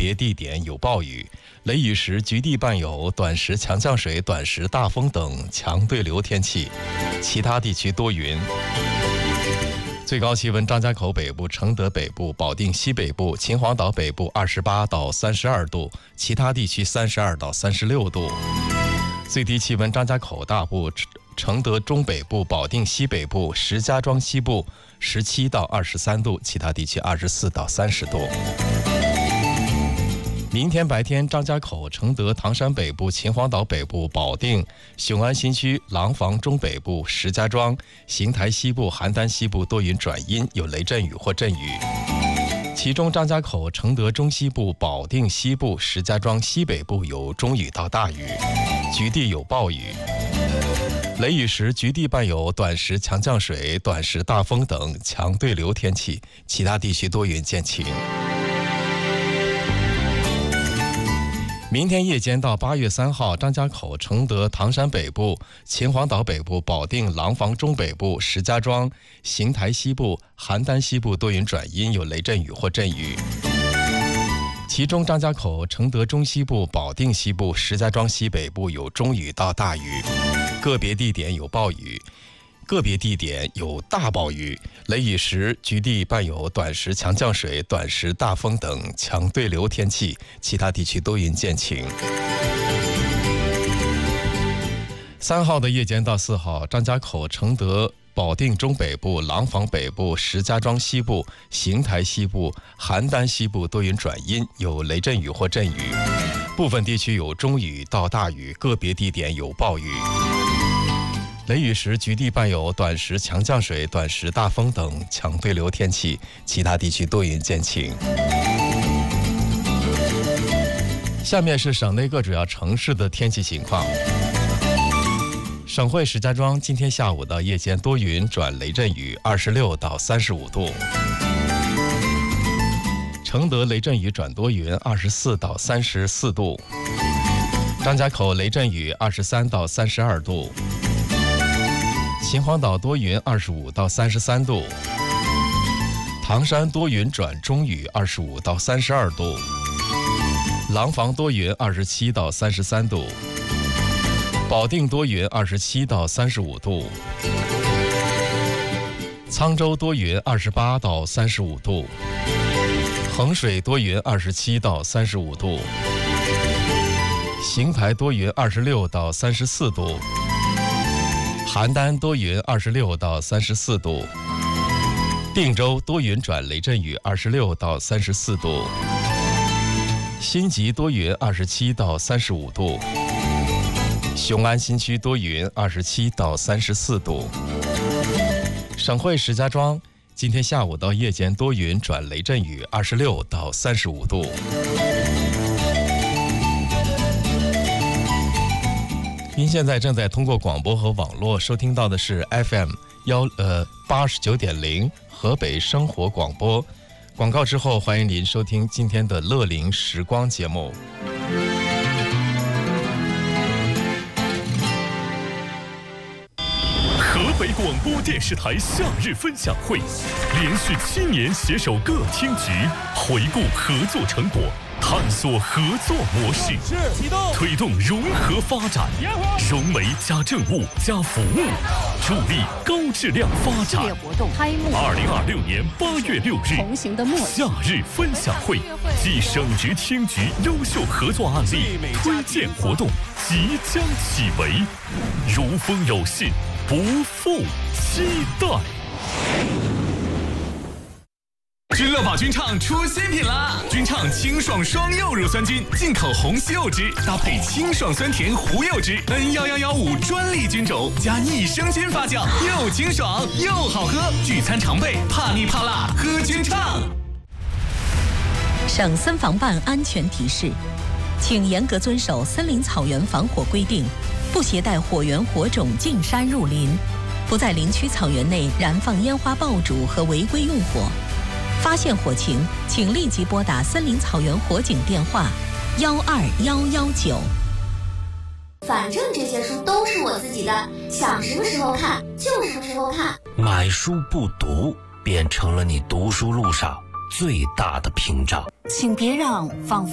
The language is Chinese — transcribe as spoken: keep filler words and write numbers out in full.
别地点有暴雨，雷雨时局地伴有短时强降水、短时大风等强对流天气，其他地区多云。最高气温：张家口北部、承德北部、保定西北部、秦皇岛北部二十八到三十二度，其他地区三十二到三十六度。最低气温：张家口大部、承德中北部、保定西北部、石家庄西部十七到二十三度，其他地区二十四到三十度。明天白天，张家口、承德、唐山北部、秦皇岛北部、保定、雄安新区、廊坊中北部、石家庄、邢台西部、邯郸西部多云转阴，有雷阵雨或阵雨。其中张家口、承德中西部、保定西部、石家庄西北部有中雨到大雨，局地有暴雨。雷雨时局地伴有短时强降水、短时大风等强对流天气，其他地区多云见晴。明天夜间到八月三号，张家口、承德、唐山北部、秦皇岛北部、保定、廊坊中北部、石家庄、邢台西部、邯郸西部多云转阴，有雷阵雨或阵雨。其中张家口、承德中西部、保定西部、石家庄西北部有中雨到大雨，个别地点有暴雨，个别地点有大暴雨，雷雨时局地伴有短时强降水、短时大风等强对流天气，其他地区多云见晴。三号的夜间到四号，张家口、承德、保定中北部、廊坊北部、石家庄西部、邢台西部、邯郸西部多云转阴，有雷阵雨或阵雨，部分地区有中雨到大雨，个别地点有暴雨。雷雨时局地伴有短时强降水、短时大风等强对流天气，其他地区多云见晴。下面是省内各主要城市的天气情况。省会石家庄今天下午到夜间多云转雷阵雨，二十六到三十五度。承德雷阵雨转多云，二十四到三十四度。张家口雷阵雨，二十三到三十二度。秦皇岛多云，二十五到三十三度。唐山多云转中雨，二十五到三十二度。廊坊多云，二十七到三十三度。保定多云，二十七到三十五度。沧州多云，二十八到三十五度。衡水多云，二十七到三十五度。邢台多云，二十六到三十四度。邯郸多云，二十六到三十四度。定州多云转雷阵雨，二十六到三十四度。新集多云，二十七到三十五度。雄安新区多云，二十七到三十四度。省会石家庄今天下午到夜间多云转雷阵雨，二十六到三十五度。您现在正在通过广播和网络收听到的是 F M 幺呃八十九点零河北生活广播。广告之后，欢迎您收听今天的乐龄时光节目。 河北广播电视台夏日分享会，连续七年携手各厅局，回顾合作成果，探索合作模式，推动融合发展，融媒加政务加服务，助力高质量发展。二零二六年八月六日，夏日分享会暨省局厅局优秀合作案例推荐活动即将启围，如风有信，不负期待。君乐宝君畅出新品啦！君畅清爽双柚乳酸菌，进口红西柚汁搭配清爽酸甜胡柚汁 N 一一一五专利菌种加益生菌发酵，又清爽又好喝，聚餐常备，怕腻怕辣喝君畅。 省森防办安全提示，请严格遵守森林草原防火规定，不携带火源火种进山入林，不在林区草原内燃放烟花爆竹和违规用火。发现火情，请立即拨打森林草原火警电话幺二幺幺九。 反正这些书都是我自己的，想什么时候看就什么时候看。 买书不读，变成了你读书路上最大的屏障。 请别让放